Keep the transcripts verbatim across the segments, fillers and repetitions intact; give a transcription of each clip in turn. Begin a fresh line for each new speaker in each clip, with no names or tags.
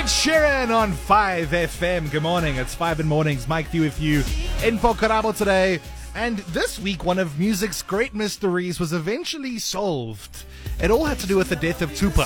Sheeran on five F M. Good morning. It's five in mornings. Mike View with you in for Karabo today. And this week, one of music's great mysteries was eventually solved. It all had to do with the death of Tupac.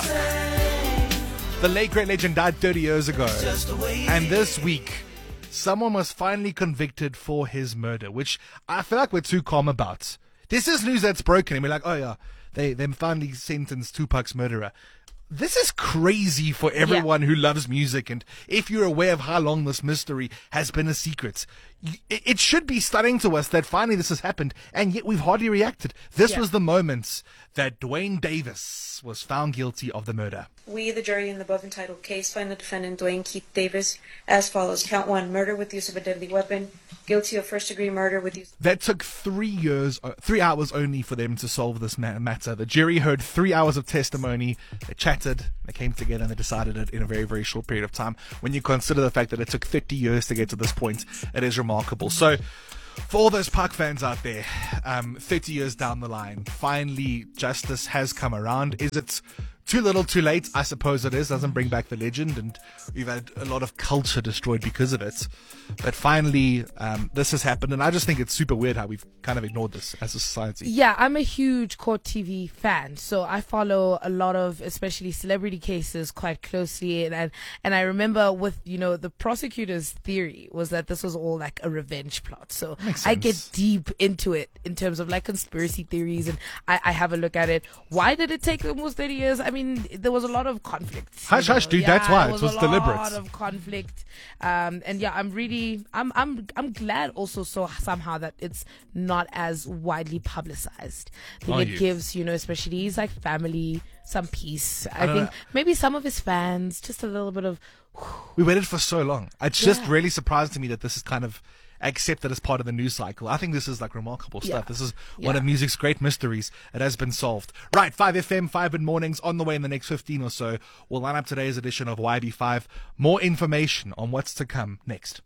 The late great legend died thirty years ago. And this week, someone was finally convicted for his murder, which I feel like we're too calm about. This is news that's broken, and we're like, oh yeah, they, they finally sentenced Tupac's murderer. This is crazy for everyone yeah. who loves music, and if you're aware of how long this mystery has been a secret, it should be stunning to us that finally this has happened, and yet we've hardly reacted. This yeah. was the moment that Dwayne Davis was found guilty of the murder.
We, the jury in the above entitled case, find the defendant Dwayne Keith Davis as follows. Count one, murder with use of a deadly weapon. Guilty of first-degree murder with use...
That took three years, uh, three hours only for them to solve this ma- matter. The jury heard three hours of testimony. They chatted, they came together, and they decided it in a very, very short period of time. When you consider the fact that it took thirty years to get to this point, it is remarkable. So, for all those Park fans out there, um, thirty years down the line, finally justice has come around. Is it too little, too late? I suppose it is. Doesn't bring back the legend, and we've had a lot of culture destroyed because of it. But finally, um, this has happened, and I just think it's super weird how we've kind of ignored this as a society.
Yeah, I'm a huge court T V fan, so I follow a lot of, especially celebrity cases, quite closely. And and, and I remember with, you know, the prosecutor's theory was that this was all like a revenge plot. So I get deep into it in terms of like conspiracy theories, and I, I have a look at it. Why did it take almost thirty years? I mean, there was a lot of conflict.
Hush, hush, dude. Yeah, that's why it was,
was
deliberate.
A lot of conflict, um, and yeah, I'm really, I'm, I'm, I'm glad also so somehow that it's not as widely publicized. I think
oh,
it
you.
gives, you know, especially his like family some peace. I,
I
think
know.
maybe some of his fans just a little bit of.
We waited for so long. It's
Yeah.
just really surprised to me that this is kind of accepted as part of the news cycle. I think this is like remarkable
Yeah.
stuff. This is one
Yeah.
of music's great mysteries. It has been solved. Right, five F M, five in mornings, on the way in the next fifteen or so. We'll line up today's edition of Y B five. More information on what's to come next.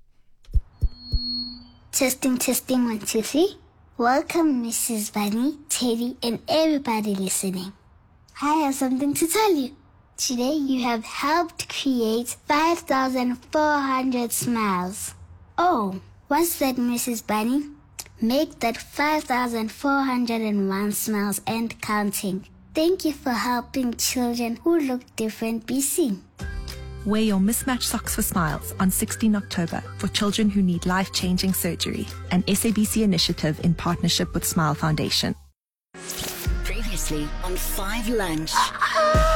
Testing, testing, one, two, three. Welcome, Missus Bunny, Teddy, and everybody listening. I have something to tell you. Today you have helped create five thousand four hundred smiles. Oh, what's that, Missus Bunny? Make that five thousand four hundred one smiles and counting. Thank you for helping children who look different be seen.
Wear your mismatched socks for smiles on sixteenth October for children who need life-changing surgery, an S A B C initiative in partnership with Smile Foundation.
Previously on Five Lunch.